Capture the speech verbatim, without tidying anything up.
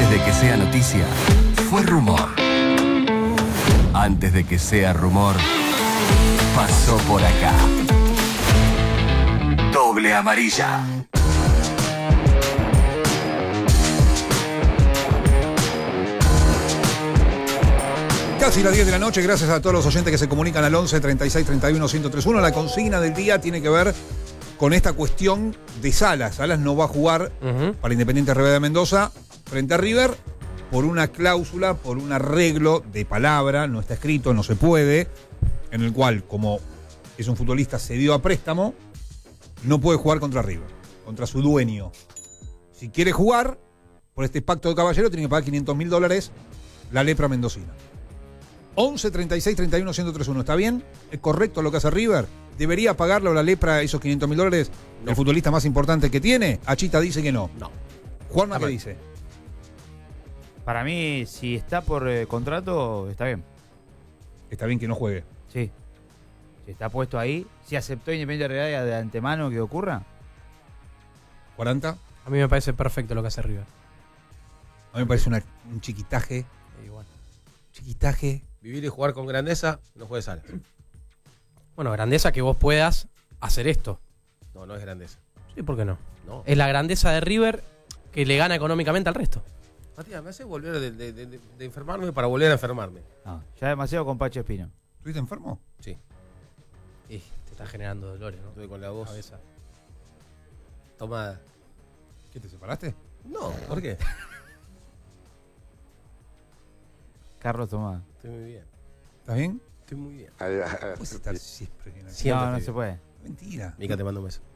Antes de que sea noticia, fue rumor. Antes de que sea rumor, pasó por acá. Doble amarilla. Casi las diez de la noche, gracias a todos los oyentes que se comunican al once, treinta y seis, treinta y uno, ciento treinta y uno. La consigna del día tiene que ver con esta cuestión de Salas. Salas no va a jugar uh-huh. para Independiente Rivadavia de Mendoza frente a River por una cláusula, por un arreglo de palabra, no está escrito, no se puede, en el cual, como es un futbolista cedido a préstamo, no puede jugar contra River, contra su dueño. Si quiere jugar, por este pacto de caballero, tiene que pagar quinientos mil dólares la lepra mendocina. once, treinta y seis, treinta y uno, ciento treinta y uno. ¿Está bien? ¿Es correcto lo que hace River? ¿Debería pagarle a la lepra esos quinientos mil dólares no. el futbolista más importante que tiene? Achita dice que no. No. Juanma, ¿qué dice? Para mí, si está por eh, contrato, está bien. Está bien que no juegue. Sí. Si está puesto ahí, si aceptó Independiente Rivadavia de antemano que ocurra. ¿cuarenta? A mí me parece perfecto lo que hace River. A mí me parece una, un chiquitaje. Igual. Chiquitaje. Vivir y jugar con grandeza, no juegues Salas. Bueno, grandeza que vos puedas hacer esto. No, no es grandeza. Sí, ¿por qué no? No. Es la grandeza de River que le gana económicamente al resto. Matías, me hace volver de, de, de, de enfermarme para volver a enfermarme. No, ya demasiado con Pacho Espino. ¿Estuviste enfermo? Sí. Y te está generando dolores, ¿no? Estoy con la voz. Cabeza. Tomada. ¿Qué, te separaste? No, ¿por qué? Carlos Tomás. Estoy muy bien. ¿Estás bien? Estoy muy bien. Puedes estar siempre bien. Siempre no, no estoy se bien. puede. Mentira. Mica, te mando un beso.